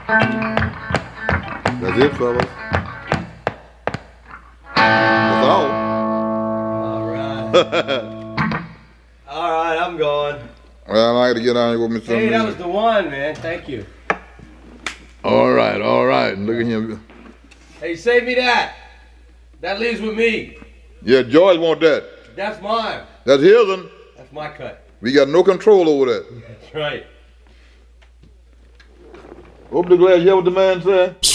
That's it, fellas. That's all. All right. All right, I'm going. Well, I got to get on here with me some Hey, that music. was the one, man. Thank you. All right. Look at him. Hey, save me that. That leaves with me. Yeah, George want that. That's mine. That's his one. That's my cut. We got no control over that. That's right. Open the glass, hear what the man said?